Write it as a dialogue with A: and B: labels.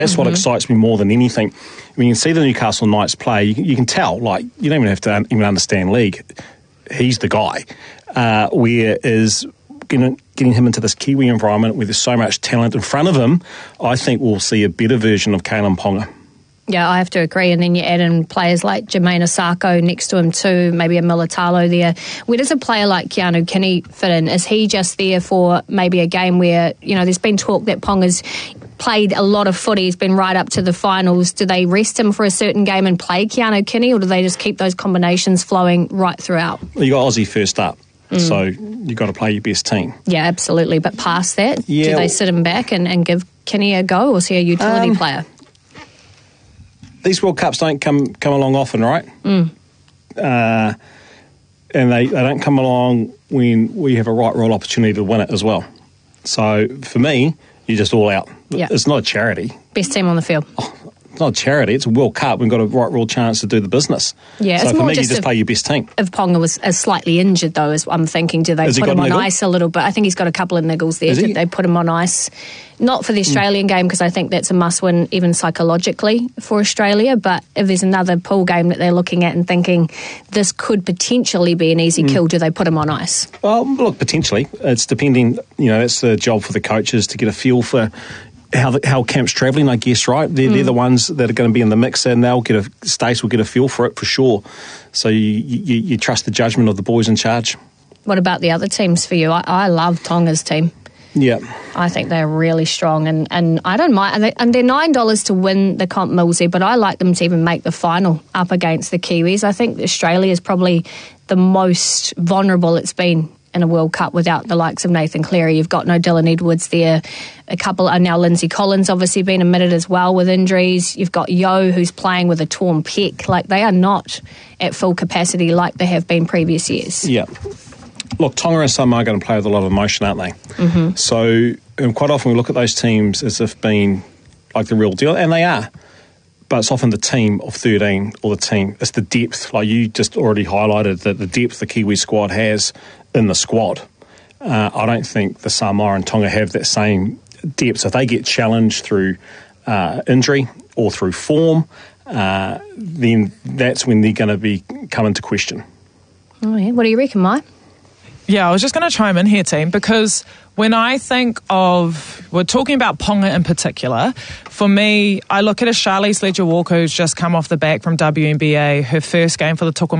A: That's what excites me more than anything. When you can see the Newcastle Knights play, you can tell, like, you don't even have to even understand league. He's the guy. Where is getting him into this Kiwi environment where there's so much talent in front of him, I think we'll see a better version of Kalyn Ponga.
B: Yeah, I have to agree. And then you add in players like Jermaine Osako next to him too, maybe a Militalo there. Where does a player like Keanu Kinney fit in? Is he just there for maybe a game where, there's been talk that Ponga's played a lot of footy, he's been right up to the finals. Do they rest him for a certain game and play Keanu Kinney, or do they just keep those combinations flowing right throughout?
A: Well, you got Aussie first up. So you've got to play your best team.
B: Yeah, absolutely. But past that, do they sit him back and give Kinney a go, or is he a utility player?
A: These World Cups don't come along often, right? And they don't come along when we have a right roll opportunity to win it as well. So for me, you're just all out.
B: Yeah.
A: It's not a charity.
B: Best team on the field.
A: It's not a charity. It's a World Cup. We've got a right roll chance to do the business.
B: Yeah,
A: so
B: it's
A: for
B: more
A: me,
B: just
A: you just play your best team.
B: If Ponga was slightly injured, though, as I'm thinking, do they put him on ice a little bit? I think he's got a couple of niggles there. Did they put him on ice? Not for the Australian game, because I think that's a must-win even psychologically for Australia, but if there's another pool game that they're looking at and thinking this could potentially be an easy kill, do they put him on ice?
A: Well, look, potentially. It's depending, that's the job for the coaches to get a feel for how camp's travelling, I guess, right? They're the ones that are going to be in the mix, and Stace will get a feel for it for sure. So you trust the judgment of the boys in charge. What
B: about the other teams for you? I love Tonga's team.
A: Yeah.
B: I think they're really strong, and I don't mind. And they're $9 to win the comp, Millsy, but I like them to even make the final up against the Kiwis. I think Australia is probably the most vulnerable it's been in a World Cup without the likes of Nathan Cleary. You've got no Dylan Edwards there. A couple are now Lindsay Collins obviously been admitted as well with injuries. You've got Yo who's playing with a torn pec. Like, they are not at full capacity like they have been previous years.
A: Yeah. Look, Tonga and Samoa are going to play with a lot of emotion, aren't they? Mm-hmm. So quite often we look at those teams as if being like the real deal, and they are. But it's often the team of 13 or the team. It's the depth, like you just already highlighted, that the depth the Kiwi squad has in the squad. I don't think the Samoa and Tonga have that same depth. If they get challenged through injury or through form, then that's when they're going to come into question.
B: Oh, yeah. What do you reckon, Mai?
C: Yeah, I was just going to chime in here, team, because when I think we're talking about Ponga in particular, for me, I look at a Charlize Ledger-Walker who's just come off the back from WNBA, her first game for the Tuku